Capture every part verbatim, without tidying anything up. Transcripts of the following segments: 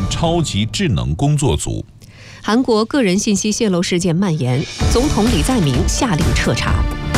超级智能工作组。 韩国个人信息泄露事件蔓延，总统李在明下令彻查。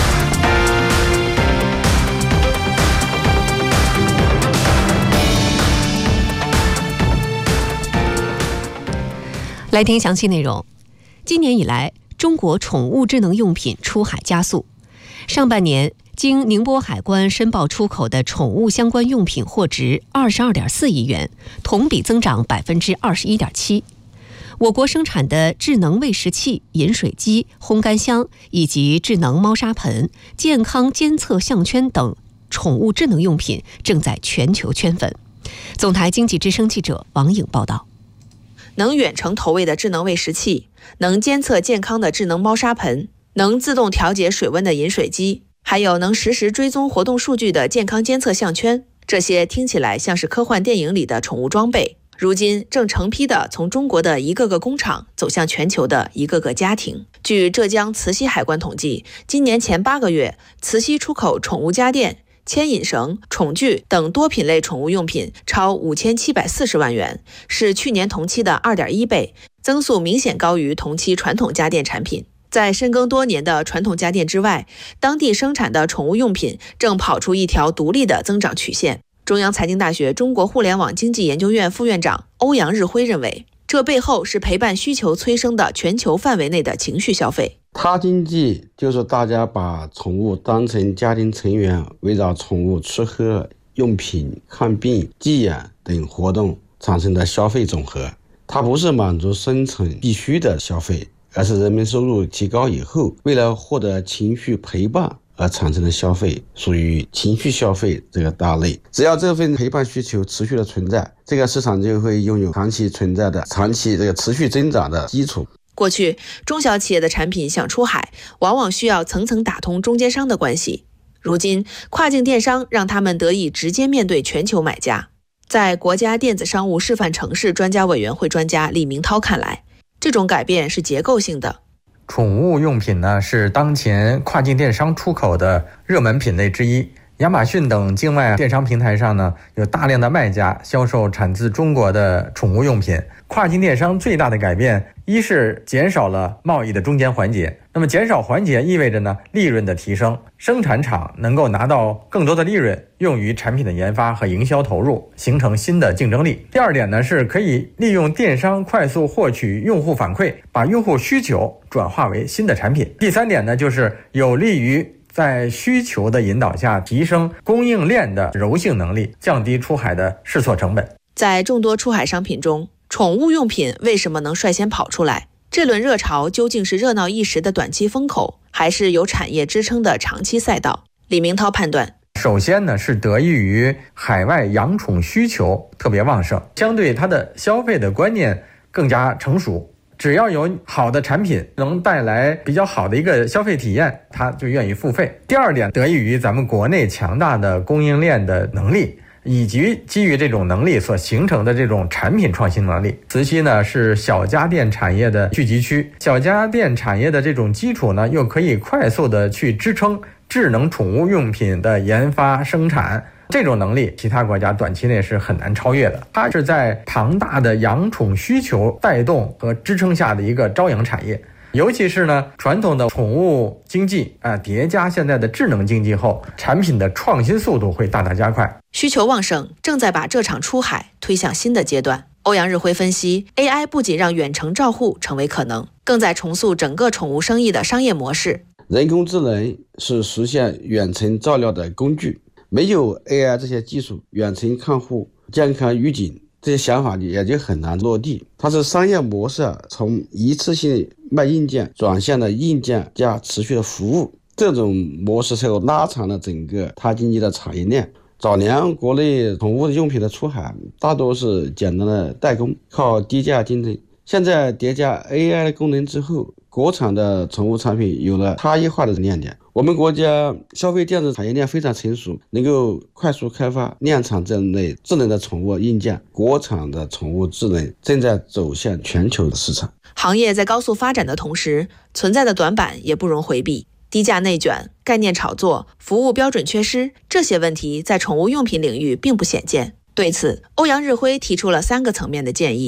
来听详细内容。今年以来，中国宠物智能用品出海加速。上半年，经宁波海关申报出口的宠物相关用品货值二十二点四亿元，同比增长百分之二十一点七。我国生产的智能喂食器、饮水机、烘干箱以及智能猫砂盆、健康监测项圈等宠物智能用品正在全球圈粉。总台经济之声记者王颖报道。 能远程投喂的智能喂食器，能监测健康的智能猫砂盆，能自动调节水温的饮水机，还有能实时追踪活动数据的健康监测项圈。这些听起来像是科幻电影里的宠物装备，如今正成批的从中国的一个个工厂走向全球的一个个家庭。据浙江慈溪海关统计，今年前八个月，慈溪出口宠物家电、牵引绳、宠具等多品类宠物用品超五千七百四十万元，是去年同期的 二点一倍，增速明显高于同期传统家电产品。在深耕多年的传统家电之外，当地生产的宠物用品正跑出一条独立的增长曲线。中央财经大学中国互联网经济研究院副院长欧阳日辉认为，这背后是陪伴需求催生的全球范围内的情绪消费。 他经济就是大家把宠物当成家庭成员，围绕宠物吃喝、用品、看病、寄养等活动产生的消费总和。它不是满足生存必须的消费，而是人们收入提高以后，为了获得情绪陪伴而产生的消费，属于情绪消费这个大类。只要这份陪伴需求持续的存在，这个市场就会拥有长期存在的、长期这个持续增长的基础。 过去，中小企业的产品想出海，往往需要层层打通中间商的关系。如今，跨境电商让他们得以直接面对全球买家。在国家电子商务示范城市专家委员会专家李明涛看来，这种改变是结构性的。 宠物用品呢，是当前跨境电商出口的热门品类之一。亚马逊等境外电商平台上呢，有大量的卖家销售产自中国的宠物用品。跨境电商最大的改变，一是减少了贸易的中间环节。那么减少环节意味着呢，利润的提升，生产厂能够拿到更多的利润，用于产品的研发和营销投入，形成新的竞争力。第二点呢，是可以利用电商快速获取用户反馈，把用户需求转化为新的产品。第三点呢，就是有利于在需求的引导下，提升供应链的柔性能力，降低出海的试错成本。 在众多出海商品中，宠物用品为什么能率先跑出来？这轮热潮究竟是热闹一时的短期风口，还是有产业支撑的长期赛道？李明涛判断， 首先呢，是得益于海外养宠需求特别旺盛，相对它的消费的观念更加成熟。只要有好的产品能带来比较好的一个消费体验，他就愿意付费。第二点，得益于咱们国内强大的供应链的能力，以及基于这种能力所形成的这种产品创新能力。慈溪呢是小家电产业的聚集区，小家电产业的这种基础呢，又可以快速的去支撑智能宠物用品的研发生产。这种能力，其他国家短期内是很难超越的。它是在庞大的养宠需求带动和支撑下的一个朝阳产业。尤其是呢，传统的宠物经济啊、呃，叠加现在的智能经济后，产品的创新速度会大大加快。 需求旺盛，正在把这场出海推向新的阶段。欧阳日辉分析 ，A I 不仅让远程照护成为可能，更在重塑整个宠物生意的商业模式。 人工智能是实现远程照料的工具。没有 A I 这些技术，远程看护、健康预警这些想法也就很难落地。它是商业模式从一次性卖硬件转向了硬件加持续的服务，这种模式才有拉长了整个它经济的产业链。早年国内宠物用品的出海大多是简单的代工，靠低价竞争。现在叠加 A I 的功能之后，国产的宠物产品有了差异化的亮点。我们国家消费电子产业链非常成熟，能够快速开发量产这类智能的宠物硬件。国产的宠物智能正在走向全球的市场。 行业在高速发展的同时，存在的短板也不容回避。低价内卷、概念炒作、服务标准缺失，这些问题在宠物用品领域并不鲜见。对此，欧阳日辉提出了三个层面的建议。